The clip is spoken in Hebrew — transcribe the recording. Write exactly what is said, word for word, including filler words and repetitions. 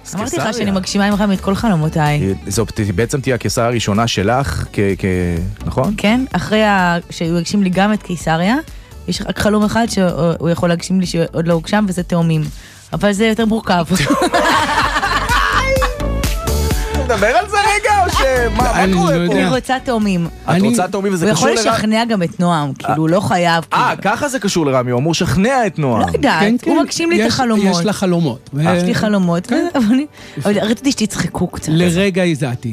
אמרתי לך שאני מגשימה עם רם את כל חלומותיי. זאת בעצם תהיה הקיסריה הראשונה שלך, נכון? כן, אחרי שהוא הגשים לי גם את קיסריה, יש רק חלום אחד שהוא יכול להגשים לי שעוד לא הוגשם, וזה תאומים. אבל זה יותר מורכב. נדבר על זה רגע, או שמה קורה פה? אני רוצה תאומים. את רוצה תאומים וזה קשור לרמי? הוא יכול לשכנע גם את נועם, כאילו הוא לא חייב. אה, ככה זה קשור לרמי, הוא אמור לשכנע את נועם. לא יודעת, הוא מגשים לי את החלומות. יש לה חלומות. יש לי חלומות, אבל רציתי שתצחקו קצת. לרגע הזעתי.